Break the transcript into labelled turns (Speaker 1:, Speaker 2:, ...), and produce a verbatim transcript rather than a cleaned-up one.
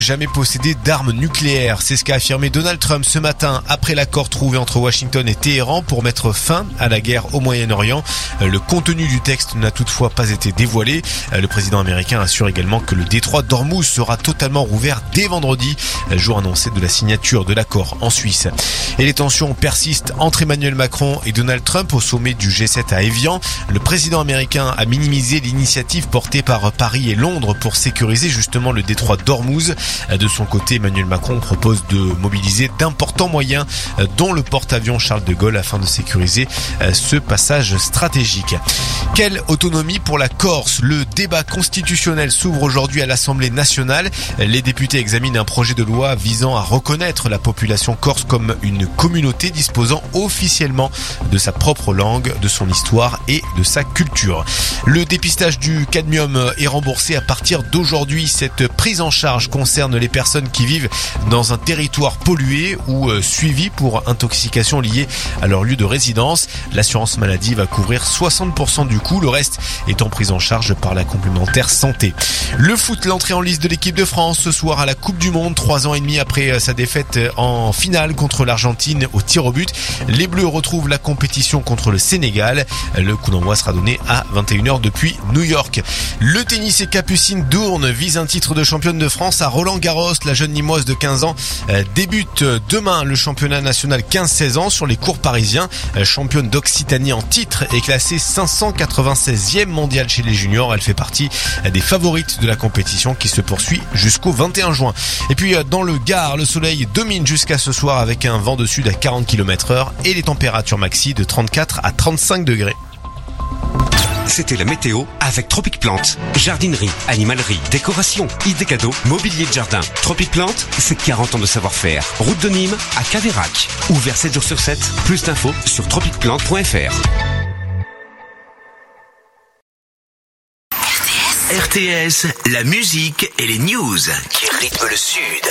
Speaker 1: jamais possédé d'armes nucléaires. C'est ce qu'a affirmé Donald Trump ce matin après l'accord trouvé entre Washington et Téhéran pour mettre fin à la guerre au Moyen-Orient. Le contenu du texte n'a toutefois pas été dévoilé. Le président américain assure également que le détroit d'Ormuz sera totalement rouvert dès vendredi, jour annoncé de la signature de l'accord en Suisse. Et les tensions persistent entre Emmanuel Macron et Donald Trump au sommet du G sept à Évian. Le président américain a minimisé l'initiative portée par Paris et Londres pour sécuriser justement le détroit d'Ormuz. De son côté, Emmanuel Macron propose de mobiliser d'importants moyens, dont le porte-avions Charles de Gaulle, afin de sécuriser ce passage stratégique. Quelle autonomie pour la Corse? Le débat constitutionnel s'ouvre aujourd'hui à l'Assemblée nationale. Les députés examinent un projet de loi visant à reconnaître la population corse comme une communauté disposant officiellement de sa propre langue, de son histoire et de sa culture. Le dépistage du cadmium est remboursé à partir d'aujourd'hui. Cette prise en charge concerne les personnes qui vivent dans un territoire pollué ou suivies pour intoxication liée à leur lieu de résidence. L'assurance maladie va couvrir soixante pour cent du coût, le reste étant pris en charge par la complémentaire santé. Le foot, l'entrée en liste de l'équipe de France ce soir à la Coupe du Monde, trois ans et demi après sa défaite en finale contre l'Argentine au tir au but. Les Bleus retrouvent la compétition contre le Sénégal. Le coup d'envoi sera donné à vingt et une heures depuis New York. Le tennis et Capucine Dourne vise un titre de championne de France à Roland-Garros. La jeune Limoise de quinze ans débute demain le championnat national quinze seize ans sur les courts parisiens. Championne d'Occitanie en titre et classée cinq cent quatre-vingt-seizième mondiale chez les juniors. Elle fait partie des favorites de la compétition qui se poursuit jusqu'au vingt et un juin. Et puis dans le Gard, le soleil domine jusqu'à ce soir avec un vent de sud à quarante kilomètres heure et les températures maxi de trente-quatre à trente-cinq degrés.
Speaker 2: C'était la météo avec Tropic Plante. Jardinerie, animalerie, décoration, idées cadeaux, mobilier de jardin. Tropic Plante, c'est quarante ans de savoir-faire. Route de Nîmes à Caveyrac. Ouvert sept jours sur sept. Plus d'infos sur tropic plante point f r.
Speaker 3: R T S, la musique et les news qui rythment le Sud.